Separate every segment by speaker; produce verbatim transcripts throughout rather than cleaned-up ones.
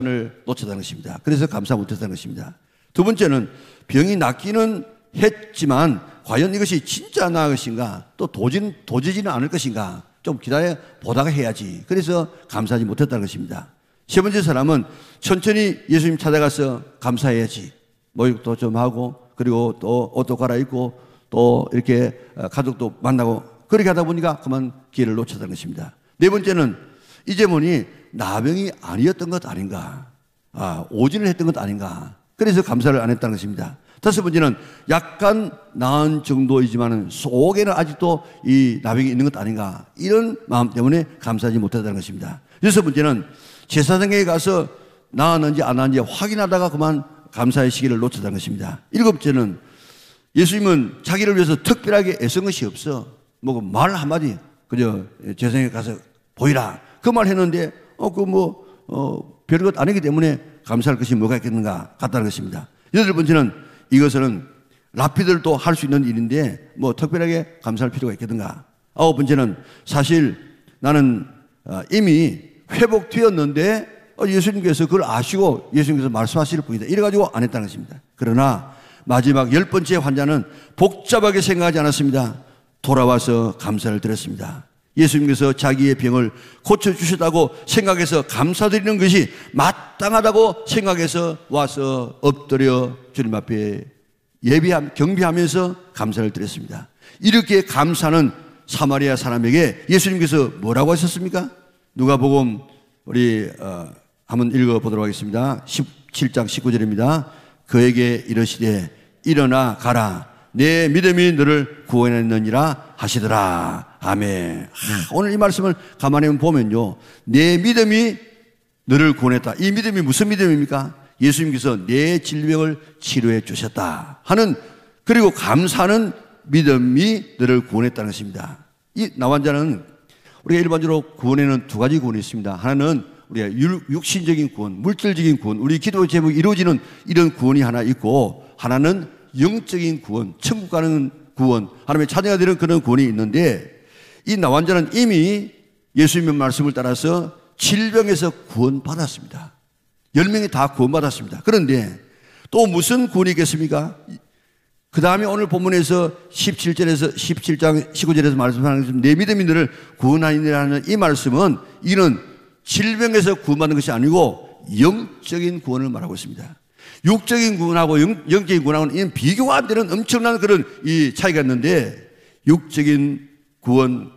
Speaker 1: 을 놓쳤다는 것입니다. 그래서 감사 못했다는 것입니다. 두 번째는 병이 낫기는 했지만 과연 이것이 진짜 나을 것인가, 또 도진, 도지지는 않을 것인가, 좀 기다려 보다가 해야지. 그래서 감사하지 못했다는 것입니다. 세 번째 사람은 천천히 예수님 찾아가서 감사해야지. 모욕도 좀 하고, 그리고 또 옷도 갈아입고, 또 이렇게 가족도 만나고, 그렇게 하다 보니까 그만 기회를 놓쳤다는 것입니다. 네 번째는 이제 보니 나병이 아니었던 것 아닌가, 아, 오진을 했던 것 아닌가, 그래서 감사를 안 했다는 것입니다. 다섯 번째는 약간 나은 정도이지만 속에는 아직도 이 나병이 있는 것 아닌가, 이런 마음 때문에 감사하지 못했다는 것입니다. 여섯 번째는 제사장에게 가서 나았는지 안 나았는지 확인하다가 그만 감사의 시기를 놓쳤다는 것입니다. 일곱 번째는 예수님은 자기를 위해서 특별하게 애쓴 것이 없어. 뭐 말 한마디, 그저 제사장에게 가서 보이라, 그 말 했는데 어, 그 뭐, 어, 별것 아니기 때문에 감사할 것이 뭐가 있겠는가 같다는 것입니다. 여덟 번째는 이것은 라피들도 할 수 있는 일인데 뭐 특별하게 감사할 필요가 있겠는가. 아홉 번째는 사실 나는 이미 회복되었는데 예수님께서 그걸 아시고 예수님께서 말씀하실 뿐이다, 이래가지고 안 했다는 것입니다. 그러나 마지막 열 번째 환자는 복잡하게 생각하지 않았습니다. 돌아와서 감사를 드렸습니다. 예수님께서 자기의 병을 고쳐주셨다고 생각해서 감사드리는 것이 마땅하다고 생각해서 와서 엎드려 주님 앞에 예비함, 경배하면서 감사를 드렸습니다. 이렇게 감사는 사마리아 사람에게 예수님께서 뭐라고 하셨습니까? 누가복음 우리 어, 한번 읽어보도록 하겠습니다. 십칠 장 십구 절입니다. 그에게 이르시되 일어나 가라, 내 믿음이 너를 구원했느니라 하시더라. 아멘. 아, 오늘 이 말씀을 가만히 보면요, 내 믿음이 너를 구원했다. 이 믿음이 무슨 믿음입니까? 예수님께서 내 질병을 치료해 주셨다 하는, 그리고 감사하는 믿음이 너를 구원했다는 것입니다. 이 나환자는 우리가 일반적으로 구원에는 두 가지 구원이 있습니다. 하나는 우리가 육신적인 구원, 물질적인 구원, 우리 기도 제목이 이루어지는 이런 구원이 하나 있고, 하나는 영적인 구원, 천국 가는 구원, 하나님의 자녀가 되는 그런 구원이 있는데, 이 나환자는 이미 예수님의 말씀을 따라서 질병에서 구원받았습니다. 열 명이 다 구원받았습니다. 그런데 또 무슨 구원이 있겠습니까? 그 다음에 오늘 본문에서 십칠 절에서 십칠 장 십구 절에서 말씀하는 내 믿음이 너를 구원하니라는 이 말씀은, 이는 질병에서 구원받는 것이 아니고 영적인 구원을 말하고 있습니다. 육적인 구원하고 영, 영적인 구원하고는 이는 비교가 안 되는 엄청난 그런 이 차이가 있는데, 육적인 구원,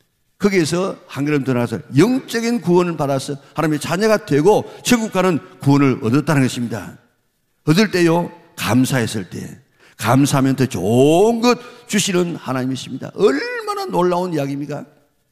Speaker 1: 거기에서 한 걸음 더 나가서 영적인 구원을 받아서 하나님의 자녀가 되고 천국 가는 구원을 얻었다는 것입니다. 얻을 때요, 감사했을 때, 감사하면 더 좋은 것 주시는 하나님이십니다. 얼마나 놀라운 이야기입니까?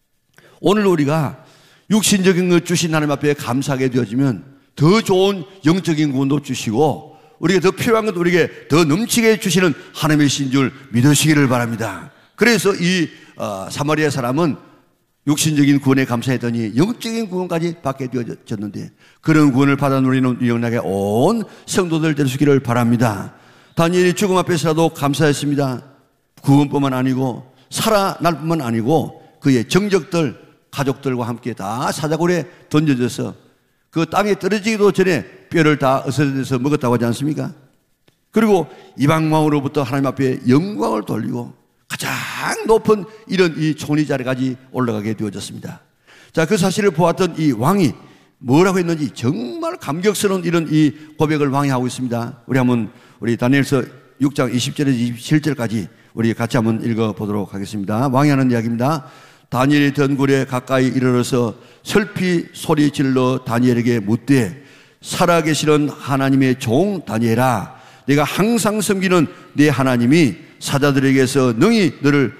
Speaker 1: 오늘 우리가 육신적인 것 주신 하나님 앞에 감사하게 되어지면 더 좋은 영적인 구원도 주시고, 우리가 더 필요한 것 우리에게 더 넘치게 주시는 하나님이신 줄 믿으시기를 바랍니다. 그래서 이 어, 사마리아 사람은 육신적인 구원에 감사했더니 영적인 구원까지 받게 되어졌는데, 그런 구원을 받아 누리는 영락에 온 성도들 되시기를 바랍니다. 다니엘이 죽음 앞에서라도 감사했습니다. 구원뿐만 아니고 살아날 뿐만 아니고 그의 정적들, 가족들과 함께 다 사자굴에 던져져서 그 땅에 떨어지기도 전에 뼈를 다 어스러져서 먹었다고 하지 않습니까? 그리고 이방왕으로부터 하나님 앞에 영광을 돌리고 가장 높은 이런 이 총리 자리까지 올라가게 되어졌습니다. 자, 그 사실을 보았던 이 왕이 뭐라고 했는지 정말 감격스러운 이런 이 고백을 왕이 하고 있습니다. 우리 한번 우리 다니엘서 육 장 이십 절에서 이십칠 절까지 우리 같이 한번 읽어보도록 하겠습니다. 왕이 하는 이야기입니다. 다니엘이 덩굴에 가까이 이르러서 슬피 소리 질러 다니엘에게 묻되, 살아계시는 하나님의 종 다니엘아, 내가 항상 섬기는 네 하나님이 사자들에게서 능히 너를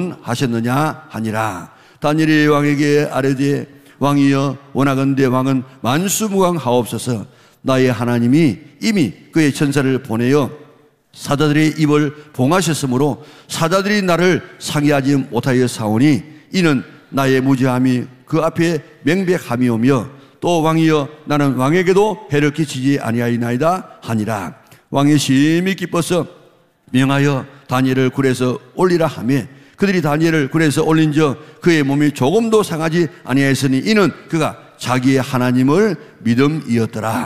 Speaker 1: 구원하셨느냐 하니라. 다니엘이 왕에게 아뢰되, 왕이여 원하건대 왕은 만수무강하옵소서. 나의 하나님이 이미 그의 천사를 보내어 사자들의 입을 봉하셨으므로 사자들이 나를 상의하지 못하여 사오니, 이는 나의 무죄함이 그 앞에 명백함이오며, 또 왕이여 나는 왕에게도 해를 끼치지 아니하이나이다 하니라. 왕이 심히 기뻐서 명하여 다니엘을 굴에서 올리라 하며, 그들이 다니엘을 굴에서 올린저 그의 몸이 조금도 상하지 아니하였으니, 이는 그가 자기의 하나님을 믿음이었더라.